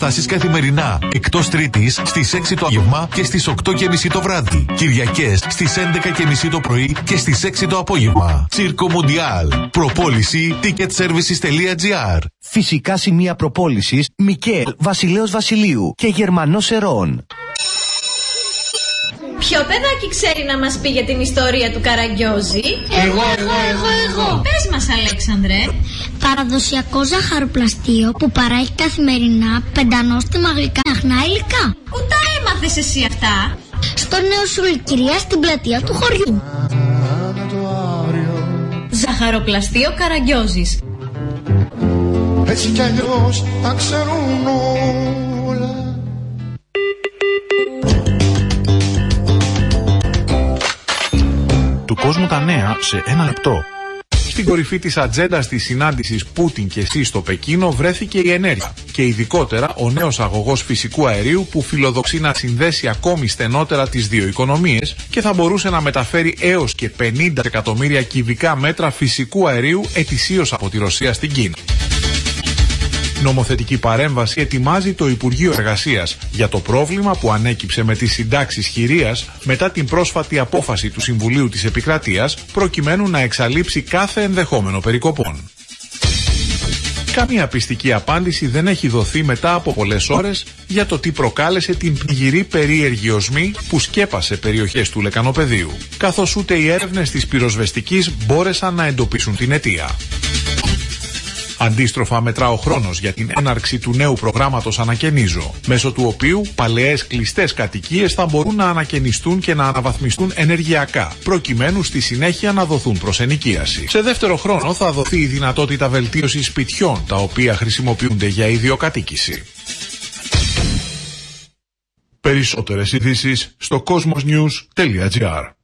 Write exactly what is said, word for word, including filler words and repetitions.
Εγκαταστάσεις καθημερινά, εκτός Τρίτης στις έξι το απόγευμα και στις οκτώ και μισή το βράδυ. Κυριακές στις έντεκα και μισή το πρωί και στις έξι το απόγευμα. Τσίρκο Μουντιάλ. Προπόληση ticketservices.gr. Φυσικά σημεία προπόλησης Μικέλ Βασιλέος Βασιλείου και Γερμανός Ερών. Ποιο παιδάκι ξέρει να μας πει για την ιστορία του Καραγκιόζη? Εγώ, εγώ, εγώ, εγώ. Πες μας, Αλέξανδρε. Παραδοσιακό ζαχαροπλαστείο που παράγει καθημερινά πεντανόστιμα γλυκά αχνά υλικά. Πού τα έμαθες εσύ αυτά? Στο νέο σουλικυρία στην πλατεία του χωριού. Ζαχαροπλαστείο Καραγκιόζης. Έτσι κι αλλιώς τα ξέρουν όλα. Του κόσμου τα νέα σε ένα λεπτό. Στην κορυφή της ατζέντας της συνάντησης Πούτιν και Σι στο Πεκίνο βρέθηκε η ενέργεια και ειδικότερα ο νέος αγωγός φυσικού αερίου που φιλοδοξεί να συνδέσει ακόμη στενότερα τις δύο οικονομίες και θα μπορούσε να μεταφέρει έως και πενήντα εκατομμύρια κυβικά μέτρα φυσικού αερίου ετησίως από τη Ρωσία στην Κίνα. Νομοθετική παρέμβαση ετοιμάζει το Υπουργείο Εργασίας για το πρόβλημα που ανέκυψε με τις συντάξεις χειρίας μετά την πρόσφατη απόφαση του Συμβουλίου της Επικρατείας προκειμένου να εξαλείψει κάθε ενδεχόμενο περικοπών. Καμία πιστική απάντηση δεν έχει δοθεί μετά από πολλές ώρες για το τι προκάλεσε την πληγυρή περίεργη οσμή που σκέπασε περιοχές του Λεκανοπεδίου, καθώς ούτε οι έρευνες της πυροσβεστικής μπόρεσαν να εντοπίσουν την αιτία. Αντίστροφα μετρά ο χρόνος για την έναρξη του νέου προγράμματος Ανακαινίζω, μέσω του οποίου παλαιές κλειστές κατοικίες θα μπορούν να ανακαινιστούν και να αναβαθμιστούν ενεργειακά, προκειμένου στη συνέχεια να δοθούν προς ενοικίαση. Σε δεύτερο χρόνο θα δοθεί η δυνατότητα βελτίωσης σπιτιών, τα οποία χρησιμοποιούνται για ιδιοκατοίκηση. Περισσότερες ειδήσεις στο κόσμος νιους τελεία τζι άρ.